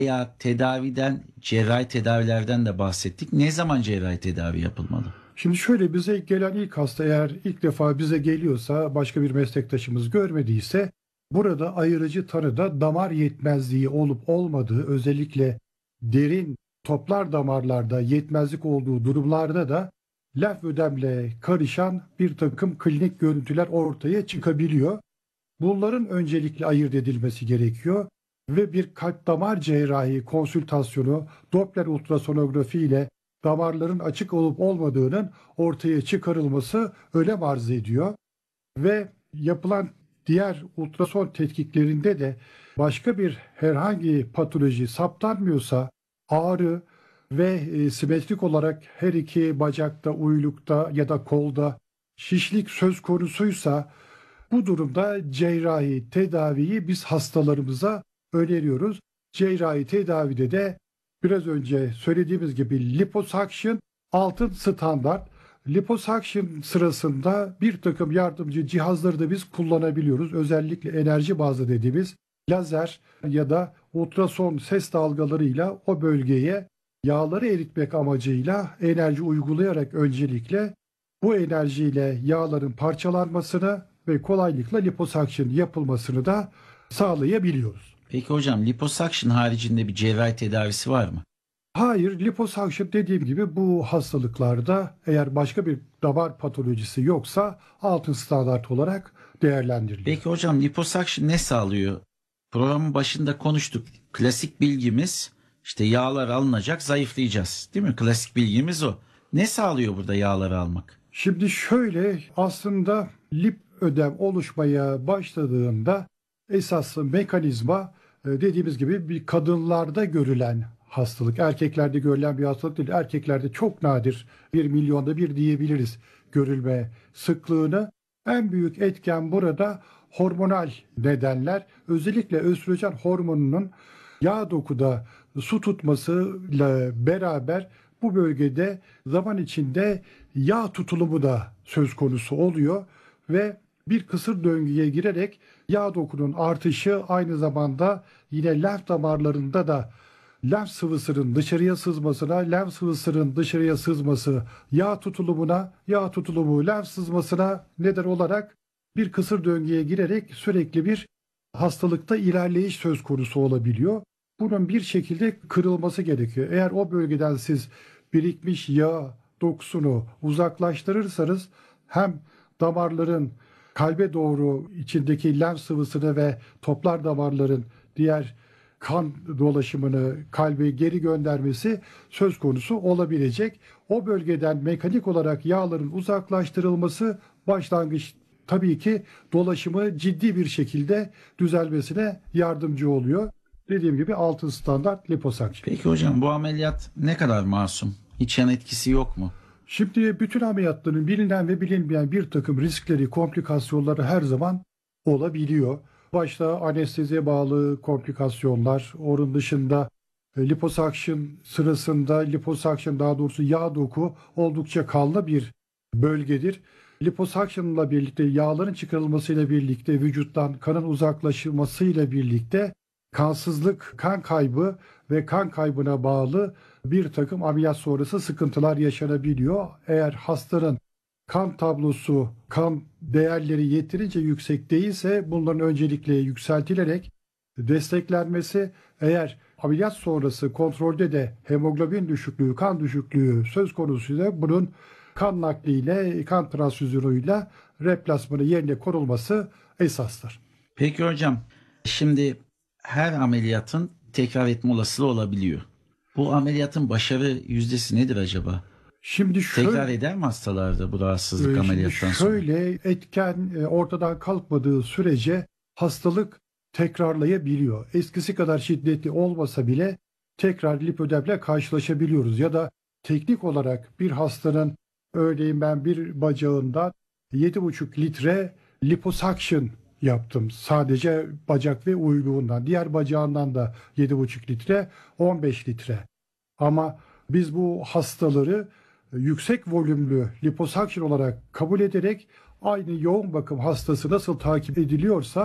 Ya tedaviden, cerrahi tedavilerden de bahsettik. Ne zaman cerrahi tedavi yapılmalı? Şimdi şöyle, bize gelen ilk hasta eğer ilk defa bize geliyorsa, başka bir meslektaşımız görmediyse, burada ayırıcı tanıda damar yetmezliği olup olmadığı, özellikle derin toplar damarlarda yetmezlik olduğu durumlarda da lenf ödemle karışan bir takım klinik görüntüler ortaya çıkabiliyor. Bunların öncelikle ayırt edilmesi gerekiyor ve bir kalp damar cerrahi konsültasyonu, Doppler ultrasonografi ile damarların açık olup olmadığının ortaya çıkarılması önem arz ediyor. Ve yapılan diğer ultrason tetkiklerinde de başka bir herhangi patoloji saptanmıyorsa, ağrı ve simetrik olarak her iki bacakta, uylukta ya da kolda şişlik söz konusuysa, bu durumda cerrahi tedaviyi biz hastalarımıza öneriyoruz. Cerrahi tedavide de biraz önce söylediğimiz gibi liposuction altın standart. Liposuction sırasında bir takım yardımcı cihazları da biz kullanabiliyoruz. Özellikle enerji bazlı dediğimiz lazer ya da ultrason ses dalgalarıyla o bölgeye yağları eritmek amacıyla enerji uygulayarak öncelikle bu enerjiyle yağların parçalanmasını ve kolaylıkla liposuction yapılmasını da sağlayabiliyoruz. Peki hocam, liposuction haricinde bir cerrahi tedavisi var mı? Hayır, liposuction dediğim gibi bu hastalıklarda eğer başka bir damar patolojisi yoksa altın standart olarak değerlendiriliyor. Peki hocam, liposuction ne sağlıyor? Programın başında konuştuk. Klasik bilgimiz işte yağlar alınacak, zayıflayacağız. Değil mi? Klasik bilgimiz o. Ne sağlıyor burada yağları almak? Şimdi şöyle, aslında lip ödem oluşmaya başladığında esas mekanizma dediğimiz gibi bir kadınlarda görülen hastalık. Erkeklerde görülen bir hastalık değil. Erkeklerde çok nadir, 1 milyonda bir diyebiliriz görülme sıklığını. En büyük etken burada hormonal nedenler. Özellikle östrojen hormonunun yağ dokuda su tutmasıyla beraber bu bölgede zaman içinde yağ tutulumu da söz konusu oluyor ve bir kısır döngüye girerek yağ dokunun artışı aynı zamanda yine lenf damarlarında da lenf sıvısının dışarıya sızmasına, lenf sıvısının dışarıya sızması yağ tutulumuna, yağ tutulumu lenf sızmasına neden olarak bir kısır döngüye girerek sürekli bir hastalıkta ilerleyiş söz konusu olabiliyor. Bunun bir şekilde kırılması gerekiyor. Eğer o bölgeden siz birikmiş yağ dokusunu uzaklaştırırsanız, hem damarların kalbe doğru içindeki lenf sıvısını ve toplar damarların diğer kan dolaşımını kalbe geri göndermesi söz konusu olabilecek. O bölgeden mekanik olarak yağların uzaklaştırılması başlangıç tabii ki dolaşımı ciddi bir şekilde düzelmesine yardımcı oluyor. Dediğim gibi altın standart liposuction. Peki hocam, bu ameliyat ne kadar masum? Hiç yan etkisi yok mu? Şimdi bütün ameliyatların bilinen ve bilinmeyen bir takım riskleri, komplikasyonları her zaman olabiliyor. Başta anesteziye bağlı komplikasyonlar, onun dışında liposuction sırasında, liposuction daha doğrusu yağ doku oldukça kanlı bir bölgedir. Liposuction'la birlikte, yağların çıkarılmasıyla birlikte, vücuttan kanın uzaklaşmasıyla birlikte kansızlık, kan kaybı ve kan kaybına bağlı bir takım ameliyat sonrası sıkıntılar yaşanabiliyor. Eğer hastanın kan tablosu, kan değerleri yeterince yüksek değilse bunların öncelikle yükseltilerek desteklenmesi, eğer ameliyat sonrası kontrolde de hemoglobin düşüklüğü, kan düşüklüğü söz konusuysa bunun kan nakliyle, kan transfüzyonuyla replasmanı yerine konulması esastır. Peki hocam, şimdi her ameliyatın tekrar etme olasılığı olabiliyor. Bu ameliyatın başarı yüzdesi nedir acaba? Şimdi Tekrar eder mi hastalarda bu rahatsızlık ameliyattan sonra? şöyle etken ortadan kalkmadığı sürece hastalık tekrarlayabiliyor. Eskisi kadar şiddetli olmasa bile tekrar lipödemle karşılaşabiliyoruz. Ya da teknik olarak bir hastanın, örneğin ben bir bacağından 7,5 litre liposuction yaptım. Sadece bacak ve uyluğundan. Diğer bacağından da 7,5 litre, 15 litre. Ama biz bu hastaları yüksek volümlü liposuction olarak kabul ederek aynı yoğun bakım hastası nasıl takip ediliyorsa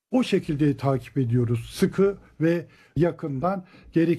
O şekilde takip ediyoruz. Sıkı ve yakından